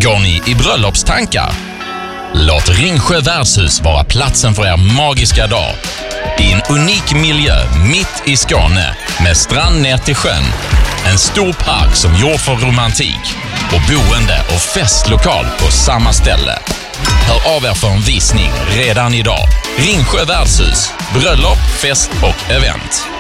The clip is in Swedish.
Går ni i bröllopstankar? Låt Ringsjö värdshus vara platsen för er magiska dag. I en unik miljö mitt i Skåne med strand ner till sjön. En stor park som gjord för romantik och boende och festlokal på samma ställe. Hör av er för en visning redan idag. Ringsjö värdshus, bröllop, fest och event.